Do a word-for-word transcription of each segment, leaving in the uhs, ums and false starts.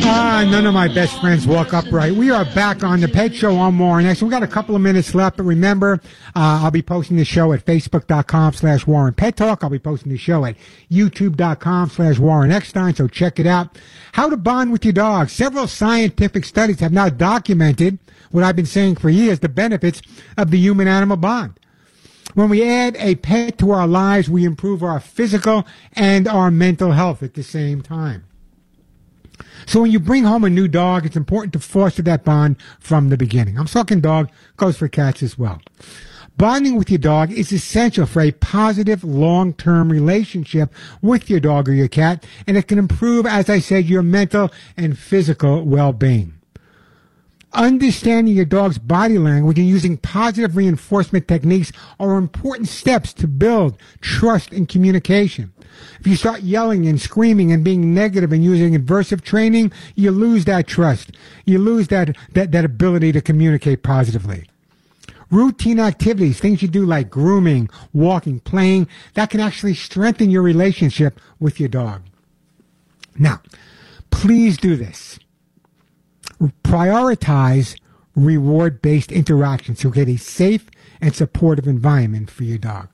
Ah, none of my best friends walk upright. We are back on the Pet Show on Warren X. We've got a couple of minutes left, but remember, uh, I'll be posting the show at facebook.com slash Warren Pet Talk. I'll be posting the show at youtube.com slash Warren Eckstein, so check it out. How to bond with your dog. Several scientific studies have now documented what I've been saying for years, the benefits of the human-animal bond. When we add a pet to our lives, we improve our physical and our mental health at the same time. So when you bring home a new dog, it's important to foster that bond from the beginning. I'm talking dog, goes for cats as well. Bonding with your dog is essential for a positive long-term relationship with your dog or your cat, and it can improve, as I said, your mental and physical well-being. Understanding your dog's body language and using positive reinforcement techniques are important steps to build trust and communication. If you start yelling and screaming and being negative and using aversive training, you lose that trust. You lose that, that, that ability to communicate positively. Routine activities, things you do like grooming, walking, playing, that can actually strengthen your relationship with your dog. Now, please do this. Prioritize reward-based interactions to get a safe and supportive environment for your dog.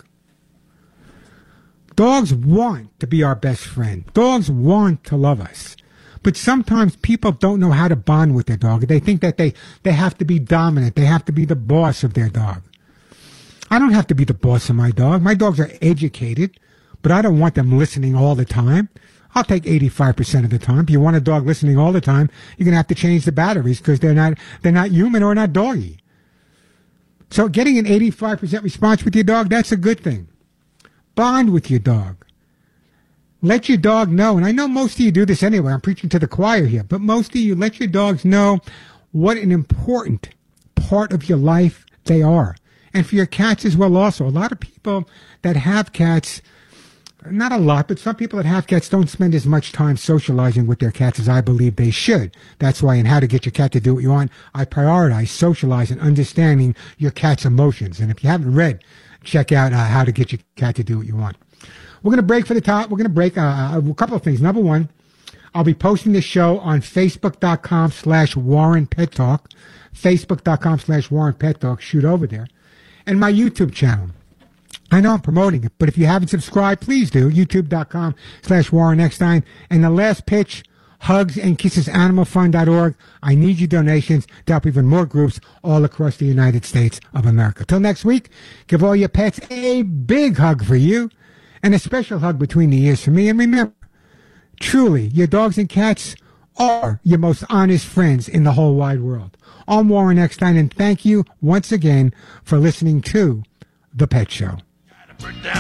Dogs want to be our best friend. Dogs want to love us. But sometimes people don't know how to bond with their dog. They think that they, they have to be dominant. They have to be the boss of their dog. I don't have to be the boss of my dog. My dogs are educated, but I don't want them listening all the time. I'll take eighty-five percent of the time. If you want a dog listening all the time, you're going to have to change the batteries because they're not, they're not human or not doggy. So getting an eighty-five percent response with your dog, that's a good thing. Bond with your dog. Let your dog know, and I know most of you do this anyway, I'm preaching to the choir here, but most of you let your dogs know what an important part of your life they are. And for your cats as well also. A lot of people that have cats, not a lot, but some people that have cats don't spend as much time socializing with their cats as I believe they should. That's why in How to Get Your Cat to Do What You Want, I prioritize socializing, understanding your cat's emotions. And if you haven't read, check out uh, How to Get Your Cat to Do What You Want. We're going to break for the top. We're going to break uh, a couple of things. Number one, I'll be posting this show on facebook.com slash Warren Pet Talk, facebook.com slash Warren Pet Talk. Shoot over there. And my YouTube channel. I know I'm promoting it, but if you haven't subscribed, please do. YouTube.com slash Warren Eckstein. And the last pitch, Hugs and Kisses Animal Fund dot org. I need your donations to help even more groups all across the United States of America. Till next week, give all your pets a big hug for you and a special hug between the ears for me. And remember, truly, your dogs and cats are your most honest friends in the whole wide world. I'm Warren Eckstein, and thank you once again for listening to The Pet Show.